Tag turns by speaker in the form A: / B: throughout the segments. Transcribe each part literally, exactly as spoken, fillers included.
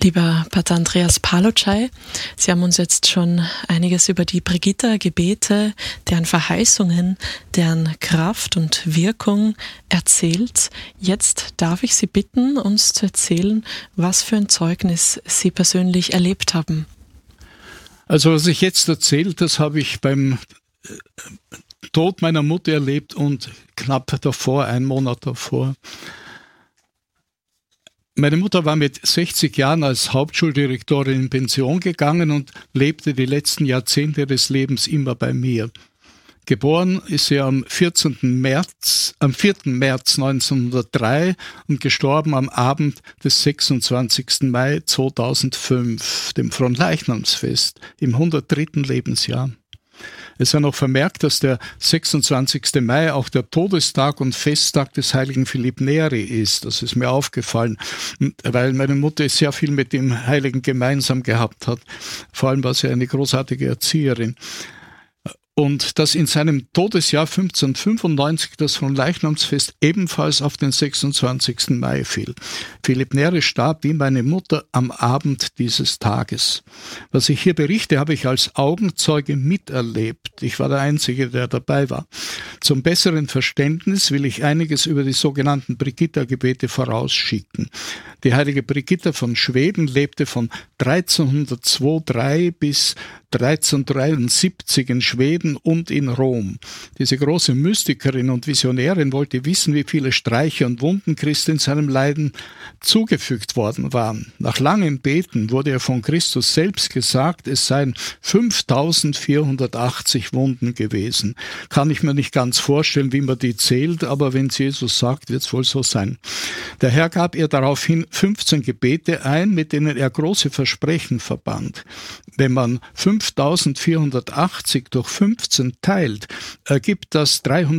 A: Lieber Pater Andreas Palotschai, Sie haben uns jetzt schon einiges über die Brigitta-Gebete, deren Verheißungen, deren Kraft und Wirkung erzählt. Jetzt darf ich Sie bitten, uns zu erzählen, was für ein Zeugnis Sie persönlich erlebt haben.
B: Also was ich jetzt erzähle, das habe ich beim Tod meiner Mutter erlebt und knapp davor, einen Monat davor. Meine Mutter war mit sechzig Jahren als Hauptschuldirektorin in Pension gegangen und lebte die letzten Jahrzehnte des Lebens immer bei mir. Geboren ist sie am vierzehnten März, am vierten März neunzehnhundertdrei und gestorben am Abend des sechsundzwanzigsten Mai zweitausendfünf, dem Fronleichnamsfest, im hundertdritten Lebensjahr. Es sei noch vermerkt, dass der sechsundzwanzigste Mai auch der Todestag und Festtag des heiligen Philipp Neri ist. Das ist mir aufgefallen, weil meine Mutter sehr viel mit dem Heiligen gemeinsam gehabt hat. Vor allem war sie eine großartige Erzieherin. Und dass in seinem Todesjahr fünfzehnhundertfünfundneunzig das Fronleichnamsfest ebenfalls auf den sechsundzwanzigsten Mai fiel. Philipp Neri starb wie meine Mutter am Abend dieses Tages. Was ich hier berichte, habe ich als Augenzeuge miterlebt. Ich war der Einzige, der dabei war. Zum besseren Verständnis will ich einiges über die sogenannten Brigitta-Gebete vorausschicken. Die heilige Brigitta von Schweden lebte von dreizehnhundertzweiunddreißig bis dreizehnhundertdreiundsiebzig in Schweden und in Rom. Diese große Mystikerin und Visionärin wollte wissen, wie viele Streiche und Wunden Christi in seinem Leiden zugefügt worden waren. Nach langem Beten wurde ihr von Christus selbst gesagt, es seien fünftausendvierhundertachtzig Wunden gewesen. Kann ich mir nicht ganz vorstellen, wie man die zählt, aber wenn es Jesus sagt, wird es wohl so sein. Der Herr gab ihr daraufhin fünfzehn Gebete ein, mit denen er große Versprechen verband. Wenn man fünftausendvierhundertachtzig durch fünfzehn teilt, ergibt das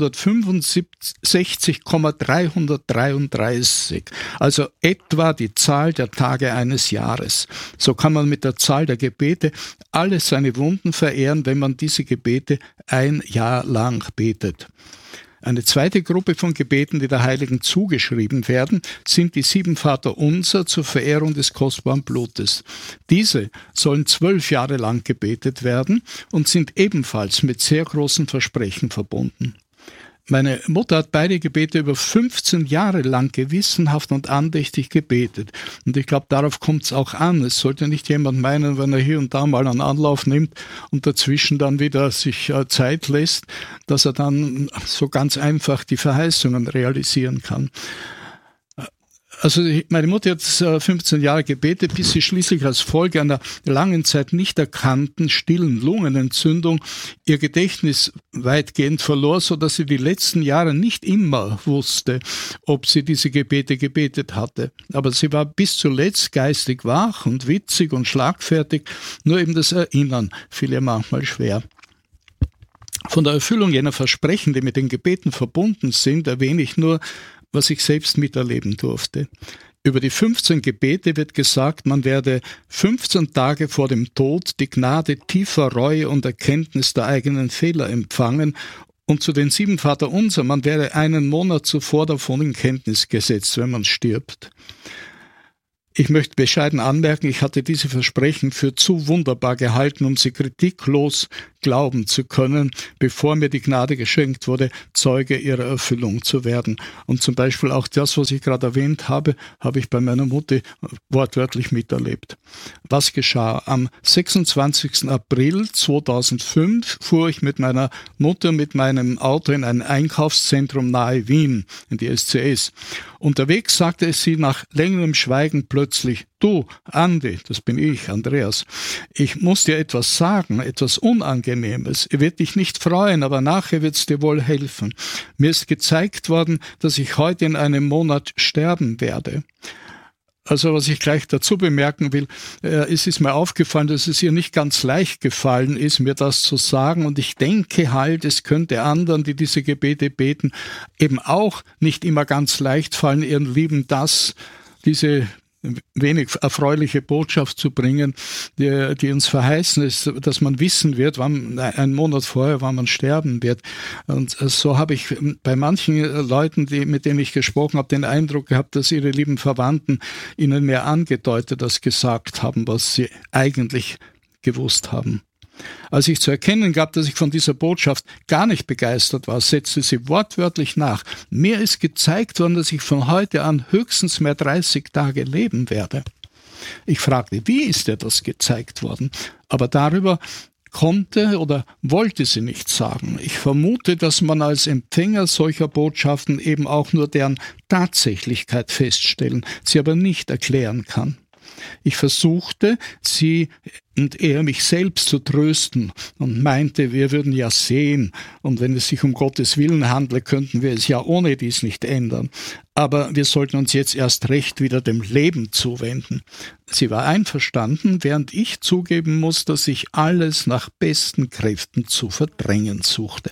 B: dreihundertfünfundsiebzig, also etwa die Zahl der Tage eines Jahres. So kann man mit der Zahl der Gebete alle seine Wunden verehren, wenn man diese Gebete ein Jahr lang betet. Eine zweite Gruppe von Gebeten, die der Heiligen zugeschrieben werden, sind die sieben Vaterunser zur Verehrung des kostbaren Blutes. Diese sollen zwölf Jahre lang gebetet werden und sind ebenfalls mit sehr großen Versprechen verbunden. Meine Mutter hat beide Gebete über fünfzehn Jahre lang gewissenhaft und andächtig gebetet. Und ich glaube, darauf kommt es auch an. Es sollte nicht jemand meinen, wenn er hier und da mal einen Anlauf nimmt und dazwischen dann wieder sich äh, Zeit lässt, dass er dann so ganz einfach die Verheißungen realisieren kann. Also meine Mutter hat fünfzehn Jahre gebetet, bis sie schließlich als Folge einer langen Zeit nicht erkannten stillen Lungenentzündung ihr Gedächtnis weitgehend verlor, sodass sie die letzten Jahre nicht immer wusste, ob sie diese Gebete gebetet hatte. Aber sie war bis zuletzt geistig wach und witzig und schlagfertig, nur eben das Erinnern fiel ihr manchmal schwer. Von der Erfüllung jener Versprechen, die mit den Gebeten verbunden sind, erwähne ich nur, was ich selbst miterleben durfte. Über die fünfzehn Gebete wird gesagt, man werde fünfzehn Tage vor dem Tod die Gnade tiefer Reue und Erkenntnis der eigenen Fehler empfangen und zu den sieben Vaterunser, man werde einen Monat zuvor davon in Kenntnis gesetzt, wenn man stirbt. Ich möchte bescheiden anmerken, ich hatte diese Versprechen für zu wunderbar gehalten, um sie kritiklos glauben zu können, bevor mir die Gnade geschenkt wurde, Zeuge ihrer Erfüllung zu werden. Und zum Beispiel auch das, was ich gerade erwähnt habe, habe ich bei meiner Mutter wortwörtlich miterlebt. Was geschah? Am sechsundzwanzigsten April zweitausendfünf fuhr ich mit meiner Mutter mit meinem Auto in ein Einkaufszentrum nahe Wien, in die S C S. Unterwegs sagte sie nach längerem Schweigen plötzlich: Du, Andi, das bin ich, Andreas, ich muss dir etwas sagen, etwas Unangenehmes. Er wird dich nicht freuen, aber nachher wird es dir wohl helfen. Mir ist gezeigt worden, dass ich heute in einem Monat sterben werde. Also was ich gleich dazu bemerken will, äh, es ist mir aufgefallen, dass es ihr nicht ganz leicht gefallen ist, mir das zu sagen. Und ich denke halt, es könnte anderen, die diese Gebete beten, eben auch nicht immer ganz leicht fallen, ihren Lieben das, diese wenig erfreuliche Botschaft zu bringen, die, die uns verheißen ist, dass man wissen wird, wann, einen Monat vorher, wann man sterben wird. Und so habe ich bei manchen Leuten, die, mit denen ich gesprochen habe, den Eindruck gehabt, dass ihre lieben Verwandten ihnen mehr angedeutet als gesagt haben, was sie eigentlich gewusst haben. Als ich zu erkennen gab, dass ich von dieser Botschaft gar nicht begeistert war, setzte sie wortwörtlich nach: Mir ist gezeigt worden, dass ich von heute an höchstens mehr dreißig Tage leben werde. Ich fragte, wie ist dir das gezeigt worden? Aber darüber konnte oder wollte sie nichts sagen. Ich vermute, dass man als Empfänger solcher Botschaften eben auch nur deren Tatsächlichkeit feststellen, sie aber nicht erklären kann. Ich versuchte, sie und eher mich selbst zu trösten und meinte, wir würden ja sehen, und wenn es sich um Gottes Willen handle, könnten wir es ja ohne dies nicht ändern. Aber wir sollten uns jetzt erst recht wieder dem Leben zuwenden. Sie war einverstanden, während ich zugeben muss, dass ich alles nach besten Kräften zu verdrängen suchte.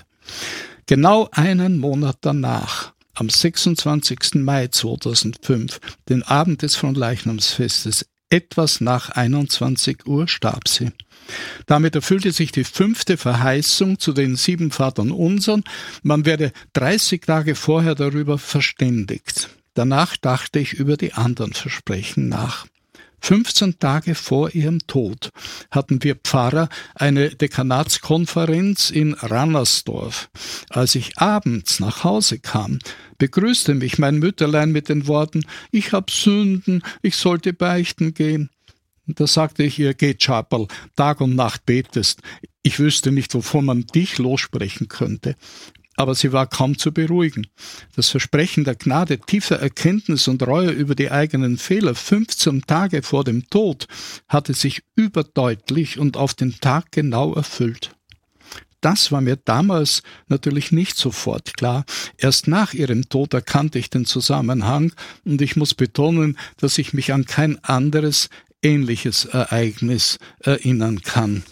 B: Genau einen Monat danach, am sechsundzwanzigsten Mai zweitausendfünf, den Abend des Fronleichnamsfestes, etwas nach einundzwanzig Uhr, starb sie. Damit erfüllte sich die fünfte Verheißung zu den sieben Vaternunsern. Man werde dreißig Tage vorher darüber verständigt. Danach dachte ich über die anderen Versprechen nach. fünfzehn Tage vor ihrem Tod hatten wir Pfarrer eine Dekanatskonferenz in Rannersdorf. Als ich abends nach Hause kam, begrüßte mich mein Mütterlein mit den Worten: Ich hab Sünden, ich sollte beichten gehen. Da sagte ich ihr: Geh, Schaperl, Tag und Nacht betest. Ich wüsste nicht, wovon man dich lossprechen könnte. Aber sie war kaum zu beruhigen. Das Versprechen der Gnade, tiefer Erkenntnis und Reue über die eigenen Fehler fünfzehn Tage vor dem Tod hatte sich überdeutlich und auf den Tag genau erfüllt. Das war mir damals natürlich nicht sofort klar. Erst nach ihrem Tod erkannte ich den Zusammenhang, und ich muss betonen, dass ich mich an kein anderes ähnliches Ereignis erinnern kann.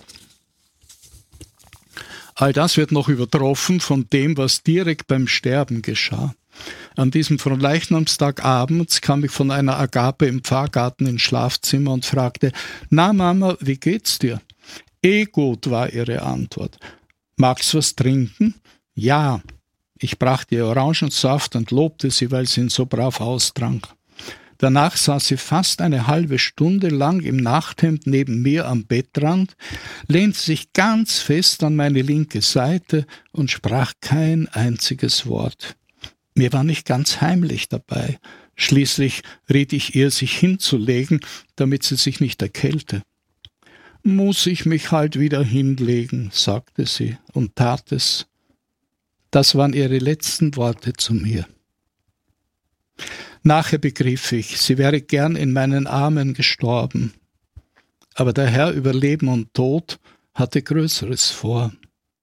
B: All das wird noch übertroffen von dem, was direkt beim Sterben geschah. An diesem Fronleichnamstag abends kam ich von einer Agape im Pfarrgarten ins Schlafzimmer und fragte: Na Mama, wie geht's dir? Eh gut, war ihre Antwort. Magst was trinken? Ja. Ich brachte ihr Orangensaft und lobte sie, weil sie ihn so brav austrank. Danach saß sie fast eine halbe Stunde lang im Nachthemd neben mir am Bettrand, lehnte sich ganz fest an meine linke Seite und sprach kein einziges Wort. Mir war nicht ganz heimlich dabei. Schließlich riet ich ihr, sich hinzulegen, damit sie sich nicht erkälte. »Muss ich mich halt wieder hinlegen«, sagte sie und tat es. Das waren ihre letzten Worte zu mir. Nachher begriff ich, sie wäre gern in meinen Armen gestorben. Aber der Herr über Leben und Tod hatte Größeres vor.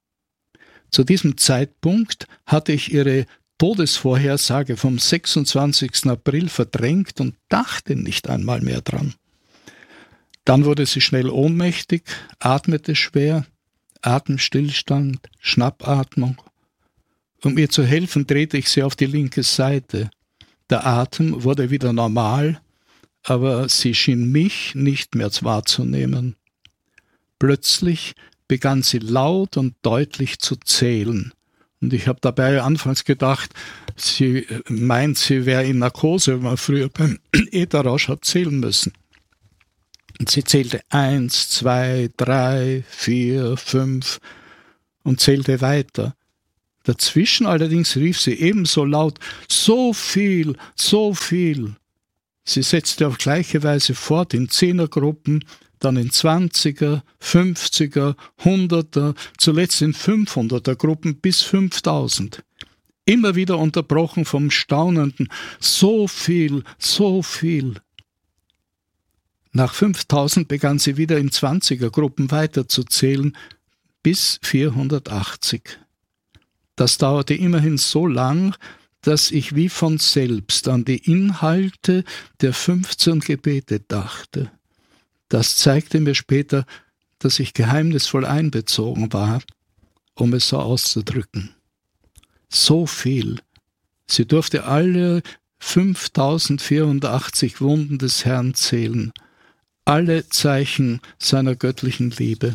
B: Zu diesem Zeitpunkt hatte ich ihre Todesvorhersage vom sechsundzwanzigsten April verdrängt und dachte nicht einmal mehr dran. Dann wurde sie schnell ohnmächtig, atmete schwer, Atemstillstand, Schnappatmung. Um ihr zu helfen, drehte ich sie auf die linke Seite. Der Atem wurde wieder normal, aber sie schien mich nicht mehr wahrzunehmen. Plötzlich begann sie laut und deutlich zu zählen. Und ich habe dabei anfangs gedacht, sie meint, sie wäre in Narkose, weil man früher beim Ätherrausch hat zählen müssen. Und sie zählte eins, zwei, drei, vier, fünf und zählte weiter. Dazwischen allerdings rief sie ebenso laut: So viel, so viel. Sie setzte auf gleiche Weise fort in Zehnergruppen, dann in Zwanziger, Fünfziger, Hunderter, zuletzt in Fünfhunderter Gruppen bis fünftausend. Immer wieder unterbrochen vom staunenden: So viel, so viel. Nach fünftausend begann sie wieder in Zwanzigergruppen weiterzuzählen, bis vierhundertachtzig. Das dauerte immerhin so lang, dass ich wie von selbst an die Inhalte der fünfzehn Gebete dachte. Das zeigte mir später, dass ich geheimnisvoll einbezogen war, um es so auszudrücken. So viel. Sie durfte alle fünftausendvierundachtzig Wunden des Herrn zählen, alle Zeichen seiner göttlichen Liebe.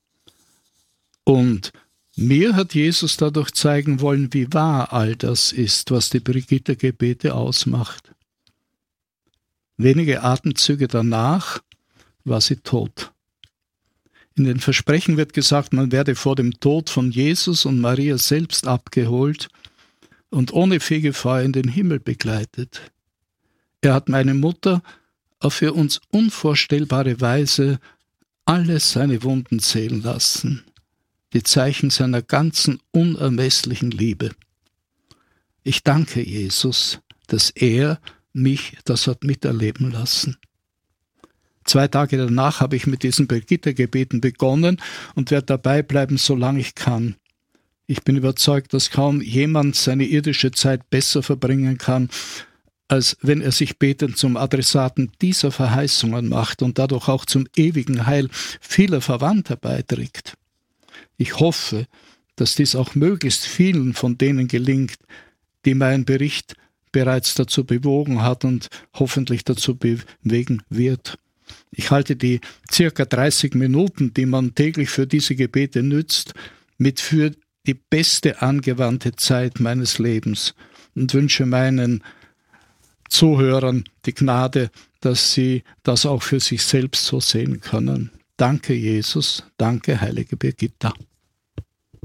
B: Und mir hat Jesus dadurch zeigen wollen, wie wahr all das ist, was die Brigitte-Gebete ausmacht. Wenige Atemzüge danach war sie tot. In den Versprechen wird gesagt, man werde vor dem Tod von Jesus und Maria selbst abgeholt und ohne Fegefeuer in den Himmel begleitet. Er hat meine Mutter auf für uns unvorstellbare Weise alle seine Wunden zählen lassen, die Zeichen seiner ganzen unermesslichen Liebe. Ich danke Jesus, dass er mich das hat miterleben lassen. Zwei Tage danach habe ich mit diesen Brigitte-Gebeten begonnen und werde dabei bleiben, solange ich kann. Ich bin überzeugt, dass kaum jemand seine irdische Zeit besser verbringen kann, als wenn er sich betend zum Adressaten dieser Verheißungen macht und dadurch auch zum ewigen Heil vieler Verwandter beiträgt. Ich hoffe, dass dies auch möglichst vielen von denen gelingt, die mein Bericht bereits dazu bewogen hat und hoffentlich dazu bewegen wird. Ich halte die circa dreißig Minuten, die man täglich für diese Gebete nützt, mit für die beste angewandte Zeit meines Lebens und wünsche meinen Zuhörern die Gnade, dass sie das auch für sich selbst so sehen können. Danke, Jesus. Danke, heilige Birgitta.